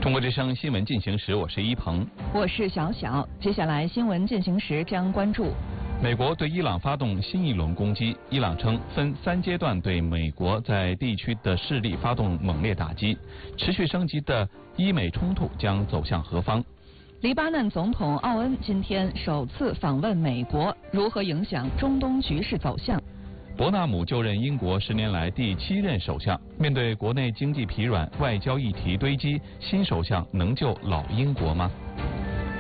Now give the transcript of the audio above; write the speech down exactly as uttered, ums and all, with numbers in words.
中国之声新闻进行时，我是一鹏， 我是小小。接下来新闻进行时将关注： 美国对伊朗发动新一轮攻击，伊朗称分三阶段对美国在地区的势力发动猛烈打击，持续升级的伊美冲突将走向何方？ 黎巴嫩总统奥恩今天首次访问美国，如何影响中东局势走向？ 伯纳姆就任英国十年来第七任首相，面对国内经济疲软、外交议题堆积，新首相能救老英国吗？